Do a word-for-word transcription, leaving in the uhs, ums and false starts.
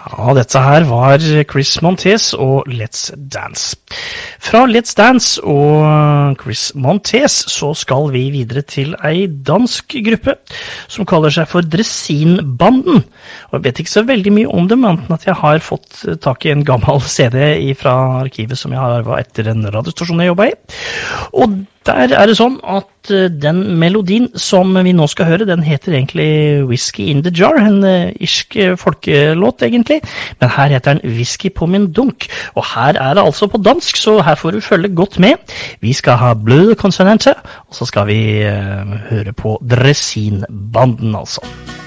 Ja, dette her var Chris Montez og Let's Dance. Fra Let's Dance og Chris Montez så skal vi videre til ei dansk gruppe som kaller seg for Dressinbanden. Og jeg vet ikke så veldig mye om dem, enten at jeg har fått tak i en gammel C D fra arkivet som jeg har arvet etter en radiostasjon jeg jobbet i. Og der er det sånn at den melodien som vi nå skal høre, den heter egentlig Whiskey in the Jar, en irsk folkelåt egentlig, men her heter den Whisky på min dunk, og her er det altså på dansk, så her får du følge godt med. Vi skal ha Bløde konsonanter, og så skal vi uh, høre på Dressinbanden altså.